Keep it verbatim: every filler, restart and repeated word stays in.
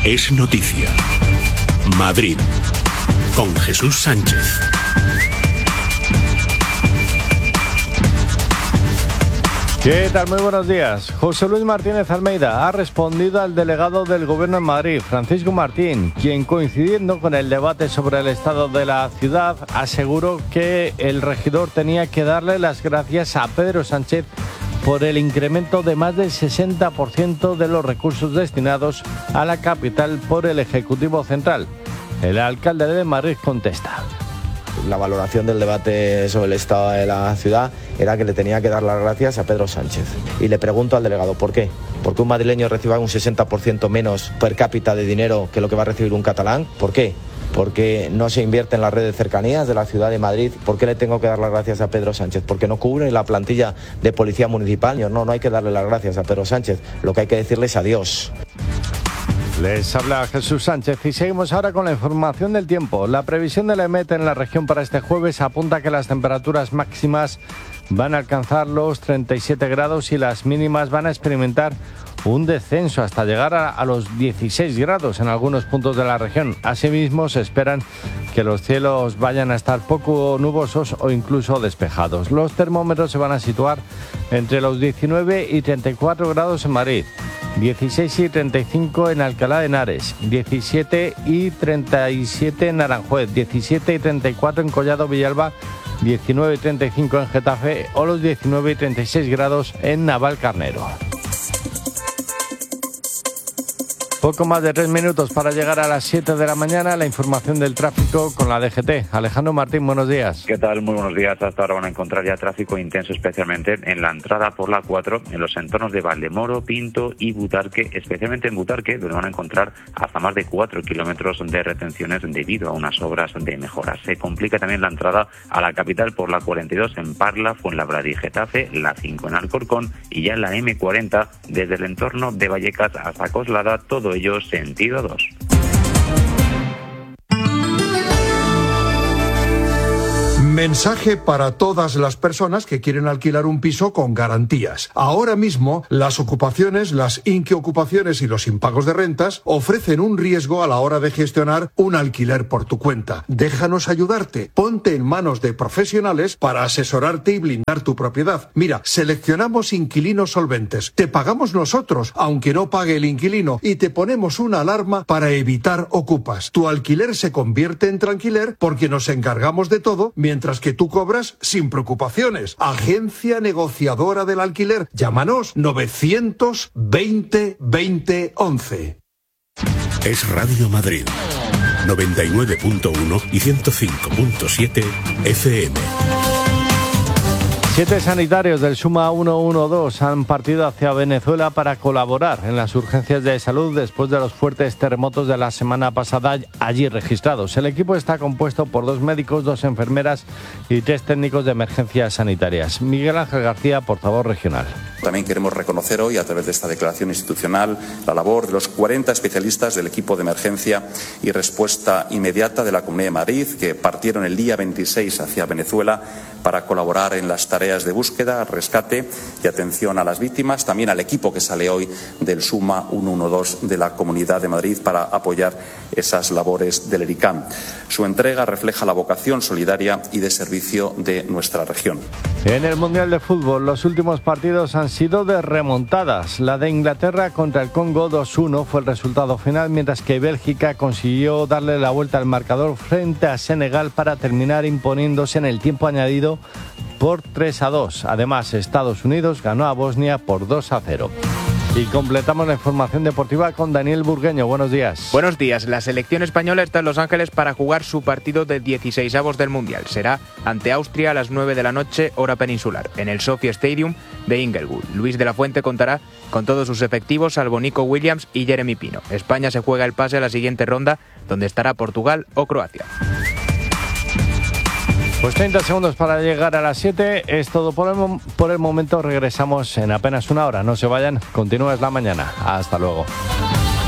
es noticia. Madrid, con Jesús Sánchez. ¿Qué tal? Muy buenos días. José Luis Martínez Almeida ha respondido al delegado del Gobierno en Madrid, Francisco Martín, quien, coincidiendo con el debate sobre el estado de la ciudad, aseguró que el regidor tenía que darle las gracias a Pedro Sánchez por el incremento de más del sesenta por ciento de los recursos destinados a la capital por el Ejecutivo Central. El alcalde de Madrid contesta. La valoración del debate sobre el estado de la ciudad era que le tenía que dar las gracias a Pedro Sánchez. Y le pregunto al delegado, ¿por qué? ¿Por qué un madrileño reciba un sesenta por ciento menos per cápita de dinero que lo que va a recibir un catalán? ¿Por qué? Porque no se invierte en la red de cercanías de la ciudad de Madrid. ¿Por qué le tengo que dar las gracias a Pedro Sánchez? Porque no cubre la plantilla de policía municipal. No, no hay que darle las gracias a Pedro Sánchez. Lo que hay que decirle es adiós. Les habla Jesús Sánchez y seguimos ahora con la información del tiempo. La previsión de la EMET en la región para este jueves apunta que las temperaturas máximas van a alcanzar los treinta y siete grados y las mínimas van a experimentar un descenso hasta llegar a, a los dieciséis grados en algunos puntos de la región. Asimismo, se esperan que los cielos vayan a estar poco nubosos o incluso despejados. Los termómetros se van a situar entre los diecinueve y treinta y cuatro grados en Madrid, dieciséis y treinta y cinco en Alcalá de Henares, diecisiete y treinta y siete en Aranjuez, diecisiete y treinta y cuatro en Collado Villalba, diecinueve y treinta y cinco en Getafe o los diecinueve y treinta y seis grados en Navalcarnero. Poco más de tres minutos para llegar a las siete de la mañana. La información del tráfico con la D G T. Alejandro Martín, buenos días. ¿Qué tal? Muy buenos días. Hasta ahora van a encontrar ya tráfico intenso, especialmente en la entrada por la cuatro, en los entornos de Valdemoro, Pinto y Butarque, especialmente en Butarque, donde van a encontrar hasta más de cuatro kilómetros de retenciones debido a unas obras de mejora. Se complica también la entrada a la capital por la cuarenta y dos en Parla, Fuenlabrada y Getafe, la cinco en Alcorcón y ya la eme cuarenta desde el entorno de Vallecas hasta Coslada, todo ello sentido dos. Mensaje para todas las personas que quieren alquilar un piso con garantías. Ahora mismo, las ocupaciones, las inquiocupaciones y los impagos de rentas ofrecen un riesgo a la hora de gestionar un alquiler por tu cuenta. Déjanos ayudarte. Ponte en manos de profesionales para asesorarte y blindar tu propiedad. Mira, seleccionamos inquilinos solventes. Te pagamos nosotros, aunque no pague el inquilino, y te ponemos una alarma para evitar ocupas. Tu alquiler se convierte en tranquiler porque nos encargamos de todo mientras Mientras que tú cobras sin preocupaciones. Agencia negociadora del alquiler. Llámanos novecientos veinte veinte once. Es Radio Madrid, noventa y nueve punto uno y ciento cinco punto siete F M. Siete sanitarios del Suma ciento doce han partido hacia Venezuela para colaborar en las urgencias de salud después de los fuertes terremotos de la semana pasada allí registrados. El equipo está compuesto por dos médicos, dos enfermeras y tres técnicos de emergencias sanitarias. Miguel Ángel García, portavoz regional. También queremos reconocer hoy, a través de esta declaración institucional, la labor de los cuarenta especialistas del equipo de emergencia y respuesta inmediata de la Comunidad de Madrid, que partieron el día veintiséis hacia Venezuela para colaborar en las tareas de búsqueda, rescate y atención a las víctimas. También al equipo que sale hoy del Suma ciento doce de la Comunidad de Madrid para apoyar esas labores del ERICAM. Su entrega refleja la vocación solidaria y de servicio de nuestra región. En el Mundial de Fútbol, los últimos partidos han sido de remontadas. La de Inglaterra contra el Congo dos uno fue el resultado final, mientras que Bélgica consiguió darle la vuelta al marcador frente a Senegal para terminar imponiéndose en el tiempo añadido por tres a dos. Además, Estados Unidos ganó a Bosnia por dos a cero. Y completamos la información deportiva con Daniel Burgueño. Buenos días. Buenos días. La selección española está en Los Ángeles para jugar su partido de dieciseisavos del Mundial. Será ante Austria a las nueve de la noche, hora peninsular, en el Sophie Stadium de Inglewood. Luis de la Fuente contará con todos sus efectivos, salvo Nico Williams y Jeremy Pino. España se juega el pase a la siguiente ronda, donde estará Portugal o Croacia. Pues treinta segundos para llegar a las siete. Es todo por el, por el momento. Regresamos en apenas una hora. No se vayan. Continúa la mañana. Hasta luego.